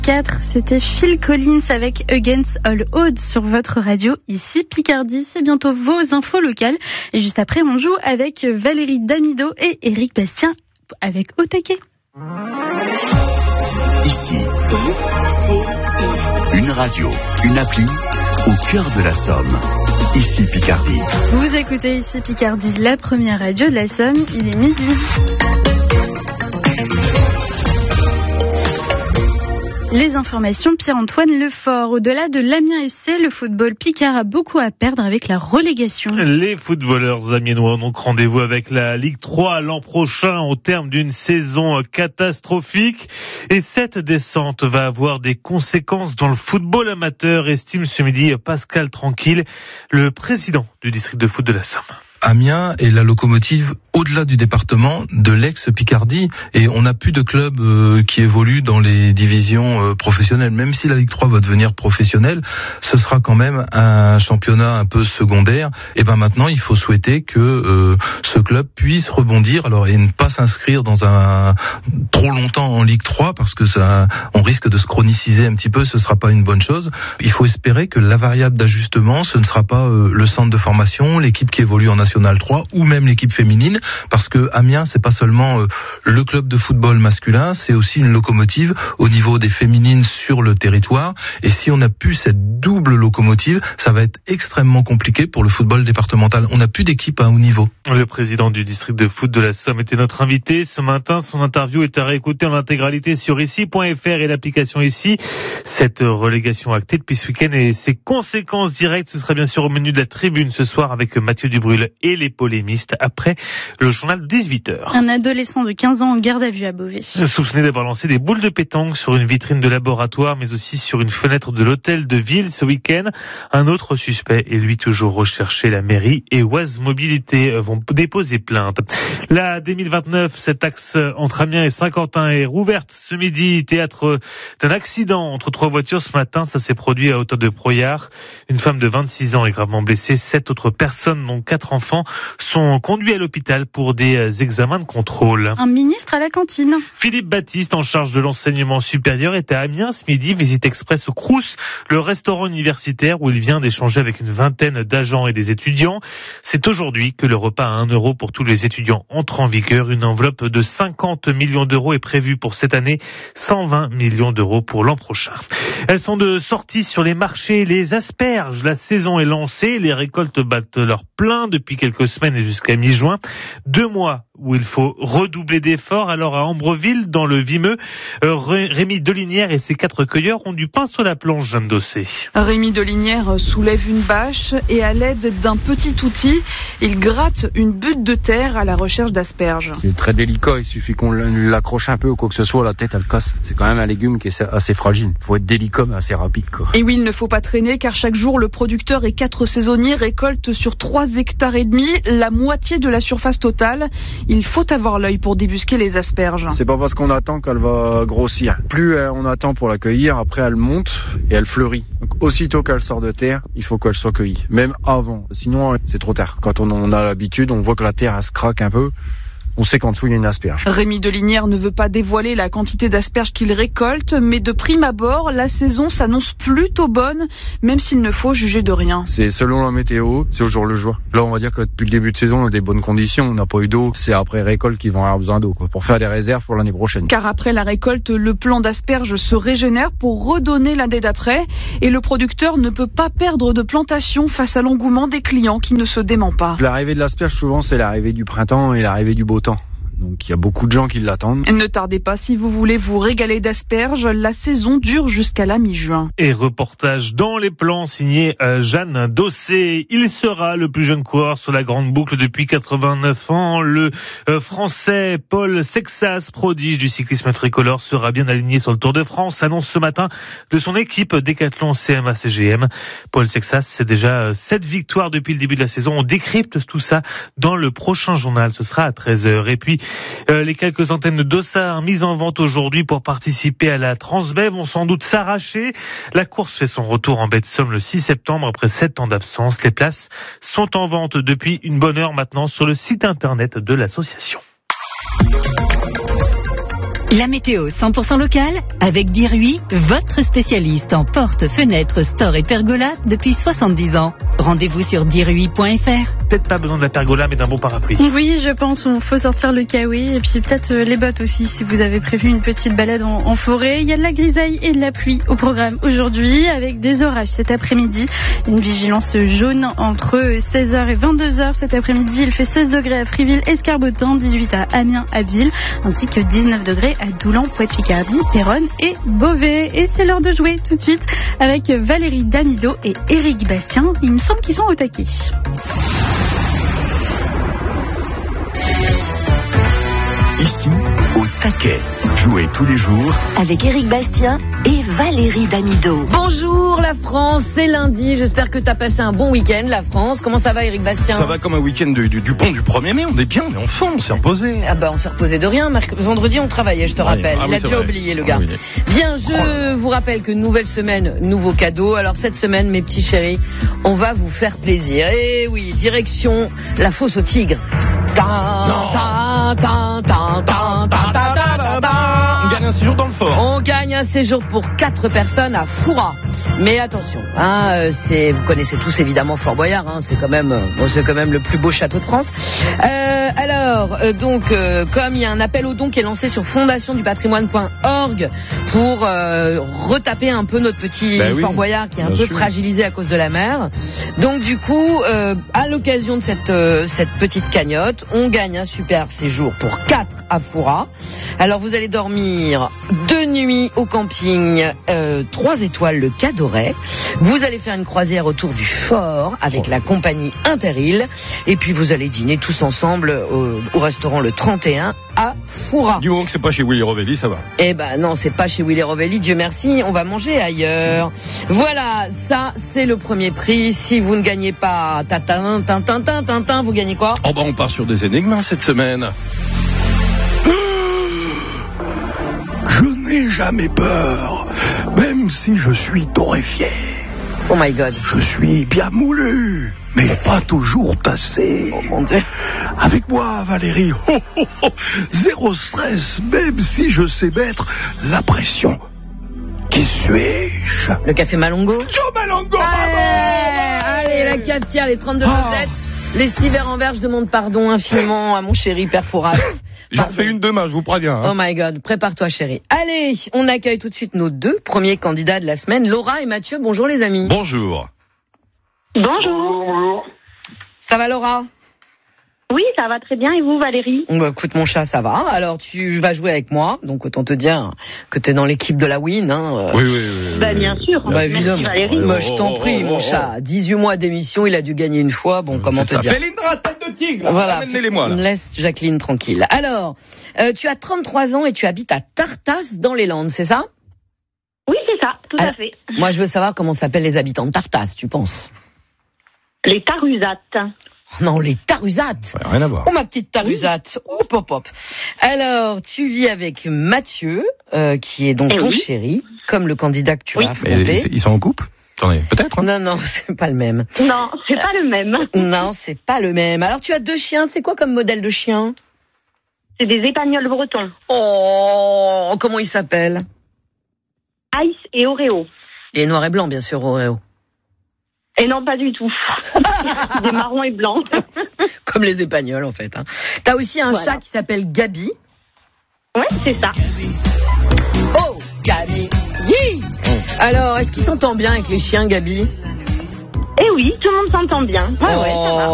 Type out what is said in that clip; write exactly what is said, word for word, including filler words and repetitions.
quatre, c'était Phil Collins avec Against All Odds sur votre radio, ici Picardie. C'est bientôt vos infos locales. Et juste après, on joue avec Valérie Damido et Éric Bastien avec Au taquet. Ici, une radio, une appli au cœur de la Somme. Ici Picardie. Vous écoutez Ici Picardie, la première radio de la Somme. Il est midi. Les informations, Pierre-Antoine Lefort. Au-delà de l'Amiens S C, le football picard a beaucoup à perdre avec la relégation. Les footballeurs amiénois ont donc rendez-vous avec la Ligue trois l'an prochain au terme d'une saison catastrophique. Et cette descente va avoir des conséquences dans le football amateur, estime ce midi Pascal Tranquille, le président du district de foot de la Somme. Amiens est la locomotive au-delà du département de l'ex-Picardie et on n'a plus de club euh, qui évolue dans les divisions euh, professionnelles. Même si la Ligue trois va devenir professionnelle, ce sera quand même un championnat un peu secondaire. Et ben maintenant, il faut souhaiter que euh, ce club puisse rebondir, alors et ne pas s'inscrire dans un trop longtemps en Ligue trois parce que ça, on risque de se chroniciser un petit peu. Ce sera pas une bonne chose. Il faut espérer que la variable d'ajustement, ce ne sera pas euh, le centre de formation, l'équipe qui évolue en National trois ou même l'équipe féminine, parce que Amiens c'est pas seulement euh, le club de football masculin, c'est aussi une locomotive au niveau des féminines sur le territoire, et si on n'a plus cette double locomotive, ça va être extrêmement compliqué pour le football départemental. On n'a plus d'équipe à haut niveau. Le président du district de foot de la Somme était notre invité ce matin. Son interview est à réécouter en intégralité sur ici point f r et l'application Ici. Cette relégation actée depuis ce week-end et ses conséquences directes, ce sera bien sûr au menu de la tribune ce soir avec Mathieu Dubrul et les polémistes après le journal de dix-huit heures. Un adolescent de quinze ans en garde à vue à Beauvais. Soupçonné d'avoir lancé des boules de pétanque sur une vitrine de laboratoire, mais aussi sur une fenêtre de l'hôtel de ville ce week-end. Un autre suspect est lui toujours recherché. La mairie et Oise Mobilité vont déposer plainte. La deux mille vingt-neuf, cet axe entre Amiens et Saint-Quentin est rouverte ce midi. Théâtre d'un accident entre trois voitures ce matin. Ça s'est produit à hauteur de Proyard. Une femme de vingt-six ans est gravement blessée. Sept autres personnes, dont quatre enfants, sont conduits à l'hôpital pour des examens de contrôle. Un ministre à la cantine. Philippe Baptiste, en charge de l'enseignement supérieur, est à Amiens ce midi. Visite express au Crous, le restaurant universitaire où il vient d'échanger avec une vingtaine d'agents et des étudiants. C'est aujourd'hui que le repas à un euro pour tous les étudiants entre en vigueur. Une enveloppe de cinquante millions d'euros est prévue pour cette année, cent vingt millions d'euros pour l'an prochain. Elles sont de sortie sur les marchés. Les asperges, la saison est lancée. Les récoltes battent leur plein depuis quelques semaines et jusqu'à mi-juin. Deux mois où il faut redoubler d'efforts. Alors à Ambreville, dans le Vimeux, euh, Rémi Delinière et ses quatre cueilleurs ont du pain sur la planche, Jeanne Dossé. Rémi Delinière soulève une bâche et à l'aide d'un petit outil, il gratte une butte de terre à la recherche d'asperges. C'est très délicat, il suffit qu'on l'accroche un peu ou quoi que ce soit, la tête elle casse. C'est quand même un légume qui est assez fragile. Il faut être délicat mais assez rapide, quoi. Et oui, il ne faut pas traîner car chaque jour le producteur et quatre saisonniers récoltent sur trois hectares et demi la moitié de la surface totale. Il faut avoir l'œil pour débusquer les asperges. C'est pas parce qu'on attend qu'elle va grossir. Plus on attend pour la cueillir, après elle monte et elle fleurit. Donc aussitôt qu'elle sort de terre, il faut qu'elle soit cueillie. Même avant. Sinon, c'est trop tard. Quand on en a l'habitude, on voit que la terre elle se craque un peu. On sait qu'en dessous, il y a une asperge. Rémi Delinière ne veut pas dévoiler la quantité d'asperges qu'il récolte, mais de prime abord, la saison s'annonce plutôt bonne, même s'il ne faut juger de rien. C'est selon la météo, c'est au jour le jour. Là, on va dire que depuis le début de saison, on a des bonnes conditions, on n'a pas eu d'eau. C'est après récolte qu'ils vont avoir besoin d'eau, quoi, pour faire des réserves pour l'année prochaine. Car après la récolte, le plant d'asperges se régénère pour redonner l'année d'après, et le producteur ne peut pas perdre de plantation face à l'engouement des clients qui ne se dément pas. L'arrivée de l'asperge, souvent, c'est l'arrivée du printemps et l'arrivée du beau temps. Donc il y a beaucoup de gens qui l'attendent. Ne tardez pas si vous voulez vous régaler d'asperges. La saison dure jusqu'à la mi-juin. Et reportage dans les plans signé Jeanne Dossé. Il sera le plus jeune coureur sur la grande boucle depuis quatre-vingt-neuf ans. Le français Paul Sexas, prodige du cyclisme tricolore, sera bien aligné sur le Tour de France. Annonce ce matin de son équipe Décathlon C M A C G M. Paul Sexas, c'est déjà sept victoires depuis le début de la saison. On décrypte tout ça dans le prochain journal. Ce sera à treize heures. Et puis, Euh, les quelques antennes de Dossard mises en vente aujourd'hui pour participer à la Transbev vont sans doute s'arracher. La course fait son retour en baie de Somme le six septembre après sept ans d'absence. Les places sont en vente depuis une bonne heure maintenant sur le site internet de l'association. La météo cent pour cent locale avec Dirui, votre spécialiste en portes, fenêtres, stores et pergolas depuis soixante-dix ans. Rendez-vous sur dirui point f r. Peut-être pas besoin de la pergola, mais d'un bon parapluie. Oui, je pense, il faut sortir le kawaii et puis peut-être les bottes aussi si vous avez prévu une petite balade en, en forêt. Il y a de la grisaille et de la pluie au programme aujourd'hui avec des orages cet après-midi. Une vigilance jaune entre seize heures et vingt-deux heures cet après-midi. Il fait seize degrés à Friville, Escarbotin, dix-huit à Amiens, Abbeville, ainsi que dix-neuf degrés à Doulan, Poët-Picardie, Péronne et Beauvais. Et c'est l'heure de jouer tout de suite avec Valérie Damido et Éric Bastien. Il me semble qu'ils sont au taquet. Ici, au taquet. Jouez tous les jours Avec Éric Bastien et Valérie Damido. Bonjour la France, c'est lundi, j'espère que t'as passé un bon week-end la France. Comment ça va Éric Bastien? Ça va comme un week-end du, du, du pont du premier mai, on est bien, on est en forme, on s'est reposé. Ah bah on s'est reposé de rien, Marc... vendredi on travaillait, je te Oui. rappelle, Ah il oui, a c'est déjà vrai. oublié le gars. Ah oui. Bien, je vous rappelle que nouvelle semaine, nouveau cadeau. Alors cette semaine mes petits chéris, on va vous faire plaisir. Et oui, direction la fosse au tigre. Ta, ta, ta, ta, ta, ta, ta, ta, ta. On gagne un séjour dans le fort. On gagne un séjour pour quatre personnes à Foura. Mais attention, hein, euh, c'est, vous connaissez tous évidemment Fort Boyard, hein, c'est quand même, euh, bon, c'est quand même le plus beau château de France. Euh, alors, euh, donc, euh, comme il y a un appel aux dons qui est lancé sur fondation du patrimoine point org pour euh, retaper un peu notre petit Ben oui, Fort Boyard qui est un bien peu sûr. fragilisé à cause de la mer. Donc du coup, euh, à l'occasion de cette euh, cette petite cagnotte, on gagne un super séjour pour quatre à Foura. Alors vous allez dormir deux nuits au camping euh, trois étoiles le Cadoret. Vous allez faire une croisière autour du fort avec la compagnie Interil. Et puis vous allez dîner tous ensemble au, au restaurant le trente et un à Foura. Du moment que c'est pas chez Willy Rovelli, ça va. Eh ben non, c'est pas chez Willy Rovelli, Dieu merci, on va manger ailleurs. Voilà, ça c'est le premier prix. Si vous ne gagnez pas tatin, tintin, tintin, tintin, vous gagnez quoi? Oh bah on part sur des énigmes hein, cette semaine. Je n'ai jamais peur, même si je suis torréfié. Oh my god. Je suis bien moulu, mais pas toujours tassé. Oh mon Dieu. Avec moi, Valérie, oh, oh, oh, zéro stress, même si je sais mettre la pression. Qui suis-je? Le café Malongo. Joe Malongo, Allez, allez, la cafetière, les trente-deux Ah. recettes. Les six verres en verre, je demande pardon infiniment à mon chéri Père Fouras. J'en Pardon. fais une demain, je vous préviens. Oh Hein. my god, prépare-toi chéri. Allez, on accueille tout de suite nos deux premiers candidats de la semaine, Laura et Mathieu. Bonjour les amis. Bonjour. Bonjour. Ça va Laura? Oui, ça va très bien. Et vous, Valérie? Bah, écoute mon chat, ça va. Alors tu vas jouer avec moi, donc autant te dire que t'es dans l'équipe de la win. Hein. euh. Oui, oui, oui. oui. Bah, bien sûr. Bah, Merci, évidemment. Valérie. Bah, je t'en prie, Oh, oh, mon oh, chat. dix-huit mois d'émission, il a dû gagner une fois. Bon, comment te C'est ça. dire? Félindra, tête de tigre. Voilà. Amène-les-moi, là. Laisse Jacqueline tranquille. Alors, euh, tu as trente-trois ans et tu habites à Tartas dans les Landes, c'est ça? Oui, c'est ça, tout Alors, à fait. Moi, je veux savoir comment s'appellent les habitants de Tartas, tu penses? Les Tarusates. Non, les Tarusates. Ouais, rien à voir. Oh, ma petite Tarusate. Oh, pop, pop. Alors, tu vis avec Mathieu, euh, qui est donc Eh ton oui. chéri, comme le candidat que tu Oui. as Mais affronté. ils sont en couple? Attendez, peut-être. Hein. Non, non, c'est pas le même. Non, c'est pas le même. Non, c'est pas le même. Alors, tu as deux chiens. C'est quoi comme modèle de chien? C'est des épagnols bretons. Oh, comment ils s'appellent? Ice et Oreo. Les noirs et blancs, bien sûr, Oreo. Et non, pas du tout. Des marrons et blancs. Comme les épagnols, en fait. Hein. T'as aussi un Voilà. chat qui s'appelle Gabi. Ouais, c'est ça. Oh, Gabi. Yi. Alors, est-ce qu'il s'entend bien avec les chiens, Gabi? Eh oui, tout le monde s'entend bien. Ouais, ouais, ça va.